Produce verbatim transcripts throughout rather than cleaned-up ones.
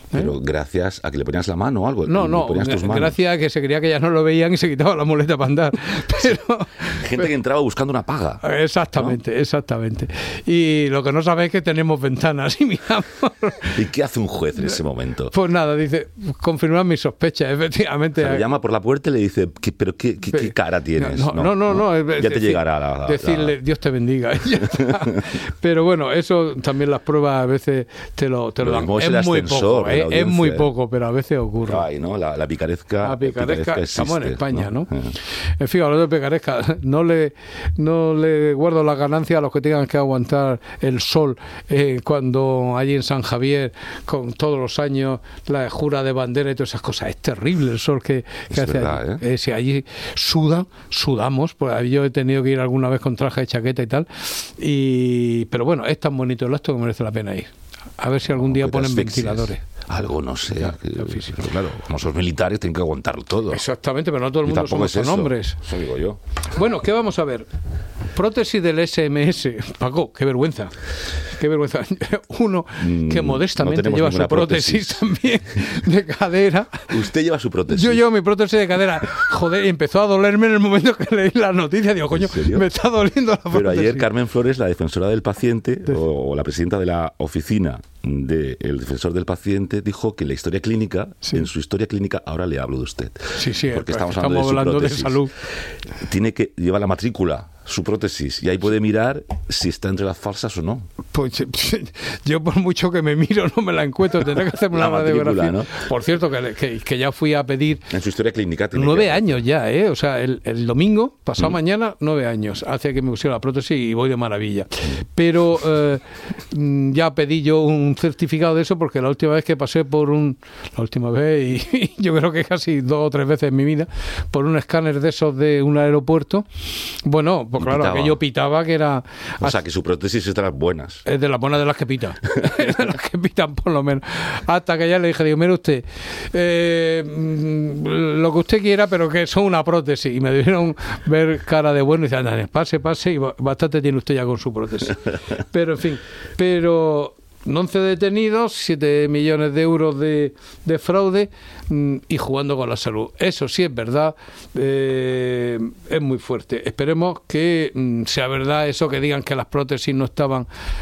Pero ¿eh? Gracias a que le ponías la mano o algo. No, no, gracias a que se creía que ya no lo veían y se quitaba la muleta para andar. Pero, gente pero, que entraba buscando una paga. Exactamente, ¿no? exactamente. Y lo que no sabes es que tenemos ventanas y miramos. ¿Y qué hace un juez en ese momento? Pues nada, dice, confirmar mis sospechas, efectivamente. O sea, le llama por la puerta y le dice, ¿pero qué, qué, qué cara tienes? No, no, no. no, no, no ya te decir, llegará la, la... Decirle, Dios te bendiga. Pero bueno, eso también las pruebas a veces te lo, te lo, lo dan. Es muy poco, ¿eh? Es muy poco, pero a veces ocurre. Ay, ¿no? La, la picaresca. La picaresca, picaresca estamos en España, ¿no? ¿no? En fin, hablando de picaresca, no le, no le guardo la ganancia a los que tengan que aguantar el sol eh, cuando allí en San Javier, con todos los años, la jura de bandera y todas esas cosas. Es terrible el sol que, que hace verdad, allí. ¿eh? Eh, si allí sudan, sudamos, pues yo he tenido que ir alguna vez con traje de chaqueta y tal, y pero bueno, es tan bonito el acto que merece la pena ir. A ver si algún día ponen ventiladores. Algo, no sé. Ya, que, ya pero claro, como son militares tienen que aguantar todo. Exactamente, pero no todo el mundo somos es hombres. Eso digo yo. Bueno, ¿qué vamos a ver? Prótesis del ese eme ese. Paco, qué vergüenza. Qué vergüenza. Uno que modestamente no lleva su prótesis, prótesis también de cadera. Usted lleva su prótesis. Yo llevo mi prótesis de cadera. Joder, y empezó a dolerme en el momento que leí las noticias. Digo, coño, me está doliendo la prótesis. Pero ayer Carmen Flores, la defensora del paciente, o, o la presidenta de la oficina del defensor del paciente, dijo que la historia clínica, sí. en su historia clínica, ahora le hablo de usted. Sí, sí, porque estamos, estamos hablando, hablando de, de salud. Tiene que llevar la matrícula, su prótesis, y ahí puede mirar si está entre las falsas o no. Pues yo por mucho que me miro no me la encuentro, tendré que hacerme una radiografía. ¿No? Por cierto, que, que, que ya fui a pedir... En su historia clínica tiene Nueve que... años ya, ¿eh? O sea, el, el domingo, pasado mm. mañana, nueve años. Hace que me pusiera la prótesis y voy de maravilla. Pero eh, ya pedí yo un certificado de eso porque la última vez que pasé por un... La última vez, y, y yo creo que casi dos o tres veces en mi vida, por un escáner de esos de un aeropuerto, bueno, pues claro, pitaba. que yo pitaba que era... O sea, que su prótesis es de las buenas. Es de las buenas, de las que pitan. De las que pitan, por lo menos. Hasta que ya le dije, digo, mire usted, eh, lo que usted quiera, pero que son una prótesis. Y me dieron ver cara de bueno y dicen, anda, pase, pase, y bastante tiene usted ya con su prótesis. Pero, en fin, pero... once detenidos, siete millones de euros de, de fraude mmm, y jugando con la salud. Eso sí es verdad, eh, es muy fuerte. Esperemos que mmm, sea verdad eso que digan que las prótesis no estaban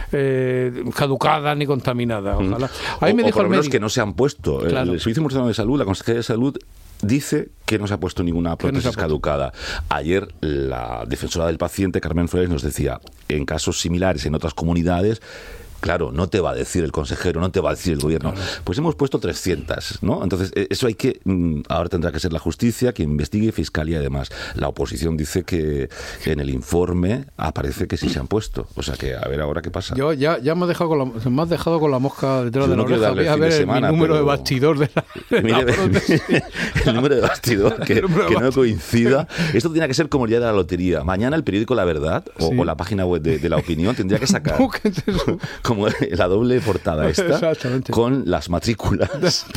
eh, caducadas ni contaminadas. Ojalá. A mí me o, dijo o por lo menos que no se han puesto. Claro. El Servicio Nacional de Salud, la Consejería de Salud, dice que no se ha puesto ninguna prótesis no caducada. Ayer la defensora del paciente, Carmen Flores, nos decía, en casos similares en otras comunidades, claro, no te va a decir el consejero, no te va a decir el gobierno. Claro. Pues hemos puesto trescientas, ¿no? Entonces, eso hay que... Ahora tendrá que ser la justicia quien investigue, fiscalía y demás. La oposición dice que en el informe aparece que sí se han puesto. O sea que, a ver ahora qué pasa. Yo ya, ya me, has dejado con la, me has dejado con la mosca detrás de la oreja. Voy a ver el, semana, mi número pero... de bastidor de la... De Mire, la el número de bastidor, que, que no coincida. Esto tiene que ser como el día de la lotería. Mañana el periódico La Verdad, o, sí. o la página web de, de La Opinión, tendría que sacar... como la doble portada esta con las matrículas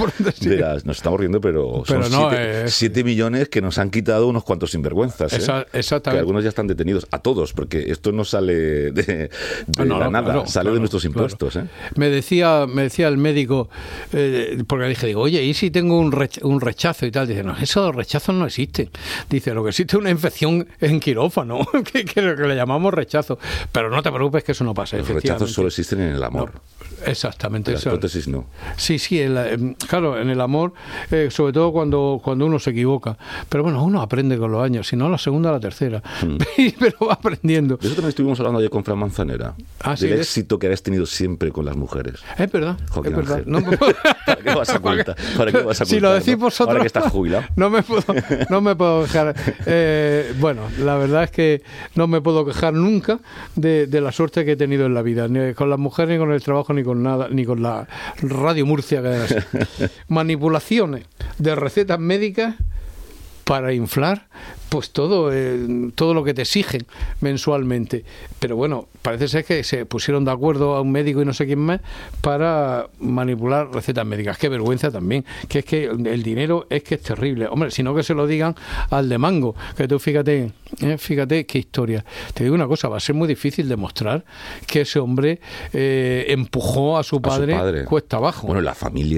de las, nos estamos riendo pero, pero son no, siete, eh, siete millones que nos han quitado unos cuantos sinvergüenzas, esa, ¿eh? Exactamente. Que algunos ya están detenidos, a todos, porque esto no sale de, de ah, no, la no, nada, claro, sale claro, de nuestros impuestos, claro. ¿eh? me decía me decía el médico, eh, porque le dije, digo, oye, ¿y si tengo un, rech- un rechazo y tal? Dice, no, esos rechazos no existen. Dice, lo que existe es una infección en quirófano que, que, que le llamamos rechazo, pero no te preocupes que eso no pasa. Los rechazos solo existen en el amor. No. Exactamente. Las prótesis no. Sí, sí, el, claro, en el amor, eh, sobre todo cuando, cuando uno se equivoca. Pero bueno, uno aprende con los años, si no la segunda, la tercera. Mm. Pero va aprendiendo. De eso también estuvimos hablando ayer con Fran Manzanera. Ah, del ¿sí? éxito que habéis tenido siempre con las mujeres. Es verdad, Joaquín es verdad. No, ¿Para qué vas a ocultar? ¿Para qué vas a ocultar? Si lo decís ¿no? vosotros... Ahora que estás jubilado. No me puedo, no me puedo quejar. Eh, bueno, la verdad es que no me puedo quejar nunca de, de la suerte que he tenido en la vida. Ni con las mujeres, ni con el trabajo, ni con nada, ni con la Radio Murcia, que es manipulaciones de recetas médicas para inflar pues todo eh, todo lo que te exigen mensualmente. Pero bueno, parece ser que se pusieron de acuerdo a un médico y no sé quién más para manipular recetas médicas. Qué vergüenza también, que es que el dinero es que es terrible. Hombre, sino que se lo digan al de Mango, que tú fíjate, eh, fíjate qué historia. Te digo una cosa, va a ser muy difícil demostrar que ese hombre eh, empujó a su padre, a su padre cuesta abajo. Bueno, la familia